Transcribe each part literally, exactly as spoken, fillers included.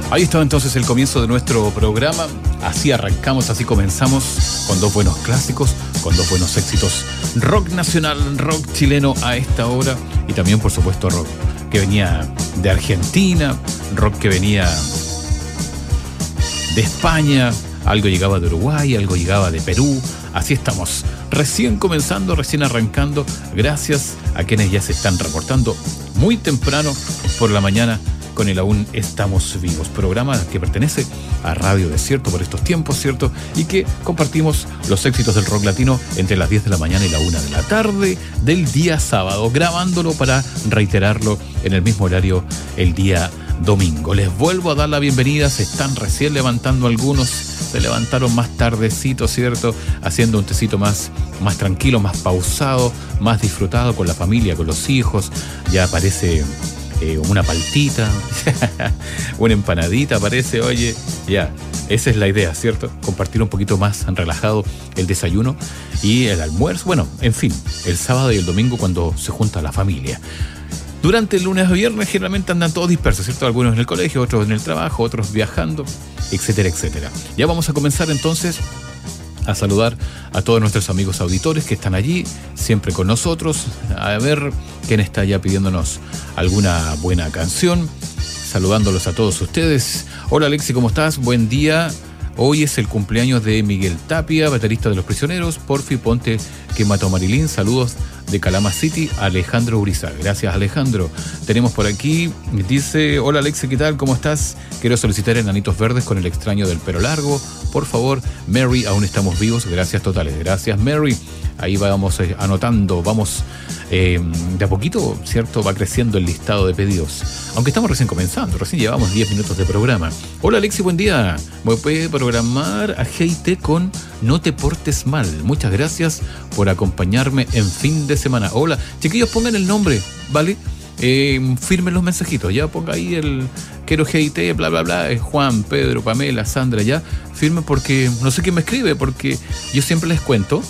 Ahí estaba entonces el comienzo de nuestro programa. Así arrancamos, así comenzamos, con dos buenos clásicos, con dos buenos éxitos. Rock nacional, rock chileno a esta hora. Y también, por supuesto, rock que venía de Argentina, rock que venía de España, algo llegaba de Uruguay, algo llegaba de Perú. Así estamos, recién comenzando, recién arrancando. Gracias a quienes ya se están reportando muy temprano por la mañana con el Aún Estamos Vivos, programa que pertenece a Radio Desierto por estos tiempos, ¿cierto? Y que compartimos los éxitos del rock latino entre las diez de la mañana y la una de la tarde del día sábado, grabándolo para reiterarlo en el mismo horario el día domingo. Les vuelvo a dar la bienvenida, se están recién levantando algunos, se levantaron más tardecito, ¿cierto? Haciendo un tecito más, más tranquilo, más pausado, más disfrutado con la familia, con los hijos. Ya aparece eh, una paltita, una empanadita aparece, oye, ya. Esa es la idea, ¿cierto? Compartir un poquito más relajado el desayuno y el almuerzo. Bueno, en fin, el sábado y el domingo cuando se junta la familia. Durante el lunes a viernes generalmente andan todos dispersos, ¿cierto? Algunos en el colegio, otros en el trabajo, otros viajando, etcétera, etcétera. Ya vamos a comenzar entonces a saludar a todos nuestros amigos auditores que están allí, siempre con nosotros, a ver quién está ya pidiéndonos alguna buena canción, saludándolos a todos ustedes. Hola Alexi, ¿cómo estás? Buen día. Hoy es el cumpleaños de Miguel Tapia, baterista de Los Prisioneros. Porfi, ponte que mató a Marilyn. Saludos de Calama City, Alejandro Uriza. Gracias, Alejandro. Tenemos por aquí, dice, hola Alexi, ¿qué tal? ¿Cómo estás? Quiero solicitar enanitos verdes con el extraño del pelo largo. Por favor, Mary, aún estamos vivos. Gracias totales. Gracias, Mary. Ahí vamos eh, anotando, vamos eh, de a poquito, ¿cierto? Va creciendo el listado de pedidos. Aunque estamos recién comenzando, recién llevamos diez minutos de programa. Hola Alexi, buen día. Me puede programar a G I T con No te portes mal. Muchas gracias por acompañarme en fin de semana. Hola, chiquillos, pongan el nombre, ¿vale? Eh, firmen los mensajitos, ya ponga ahí el quiero G I T, bla bla bla, Juan, Pedro, Pamela, Sandra, ya firmen porque no sé quién me escribe, porque yo siempre les cuento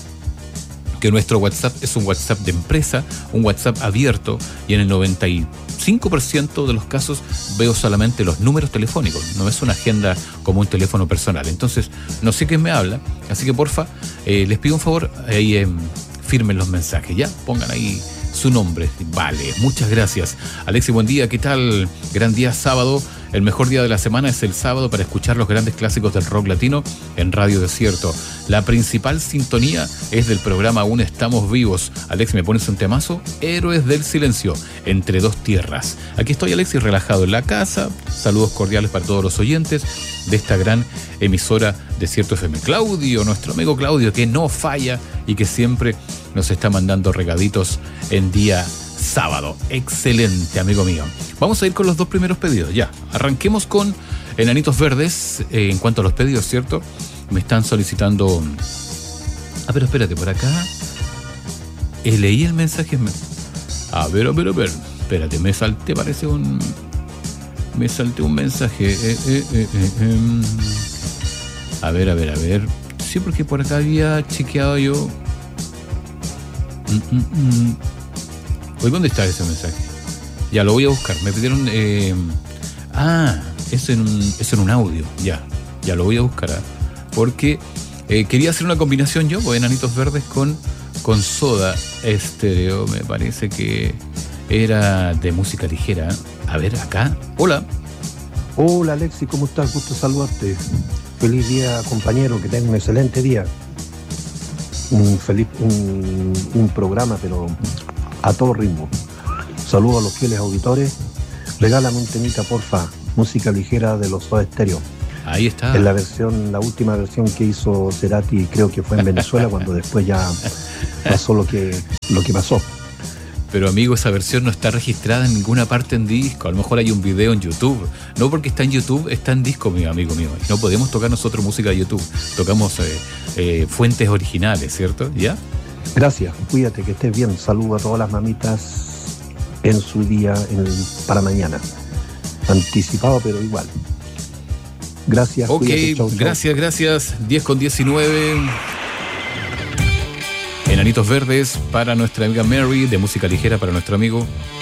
que nuestro WhatsApp es un WhatsApp de empresa, un WhatsApp abierto, y en el noventa y cinco por ciento de los casos veo solamente los números telefónicos, no es una agenda como un teléfono personal. Entonces, no sé quién me habla, así que porfa, eh, les pido un favor, ahí eh, firmen los mensajes, ya, pongan ahí su nombre. Vale, muchas gracias. Alexi, buen día, ¿qué tal? Gran día sábado. El mejor día de la semana es el sábado para escuchar los grandes clásicos del rock latino en Radio Desierto. La principal sintonía es del programa Aún Estamos Vivos. Alex, ¿me pones un temazo? Héroes del Silencio, Entre Dos Tierras. Aquí estoy, Alexis, relajado en la casa. Saludos cordiales para todos los oyentes de esta gran emisora Desierto F M. Claudio, nuestro amigo Claudio, que no falla y que siempre nos está mandando regaditos en día sábado. Excelente, amigo mío. Vamos a ir con los dos primeros pedidos. Ya, arranquemos con Enanitos Verdes. Eh, en cuanto a los pedidos, ¿cierto? Me están solicitando... Ah, pero espérate, por acá... Eh, leí el mensaje... A ver, a ver, a ver. Espérate, me salté, parece un... Me salté un mensaje. Eh, eh, eh, eh, eh. A ver, a ver, a ver. Sí, porque por acá había chequeado yo... Mm, mm, mm. Oye, ¿dónde está ese mensaje? Ya, lo voy a buscar. Me pidieron... Eh... Ah, es en, un, es en un audio. Ya, ya lo voy a buscar. ¿eh? Porque eh, quería hacer una combinación yo, pues, Enanitos Verdes con, con Soda Estéreo. Me parece que era de música ligera. A ver, acá. Hola. Hola, Alexi, ¿cómo estás? Gusto saludarte. Feliz día, compañero. Que tenga un excelente día. Un feliz... Un, un programa, pero... a todo ritmo. Saludos a los fieles auditores. Regálame un temita, porfa. Música ligera de los Soda Stereo. Ahí está. En la versión, la última versión que hizo Cerati, creo que fue en Venezuela, cuando después ya pasó lo que, lo que pasó. Pero amigo, esa versión no está registrada en ninguna parte en disco. A lo mejor hay un video en YouTube. No porque está en YouTube, está en disco, mi amigo mío. No podemos tocar nosotros música de YouTube. Tocamos eh, eh, fuentes originales, ¿cierto? ¿Ya? Gracias, cuídate, que estés bien. Saludo a todas las mamitas en su día en el, para mañana. Anticipado, pero igual. Gracias. Ok, cuídate, chau, chau. gracias, gracias. diez con diecinueve. Enanitos Verdes para nuestra amiga Mary, de música ligera para nuestro amigo